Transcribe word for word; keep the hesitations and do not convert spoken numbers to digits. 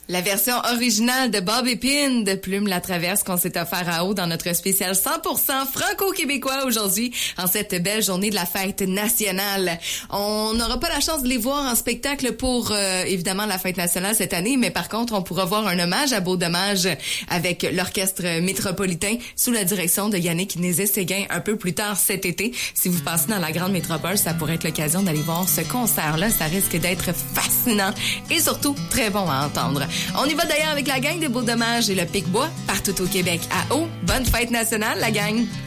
La version originale de Bob Épine de Plume la Traverse qu'on s'est offert à eau dans notre spécial cent pour cent franco-québécois aujourd'hui, en cette belle journée de la fête nationale. On n'aura pas la chance de les voir en spectacle pour, euh, évidemment, la fête nationale cette année, mais par contre, on pourra voir un hommage à Beau Dommage avec l'Orchestre métropolitain sous la direction de Yannick Nézet-Séguin un peu plus tard cet été. Si vous passez dans la grande métropole, ça pourrait être l'occasion d'aller voir ce concert-là. Ça risque d'être fascinant et surtout très bon à entendre. On y va d'ailleurs avec la gang de Beau Dommage et le Pic-Bois partout au Québec à eau. Bonne fête nationale, la gang!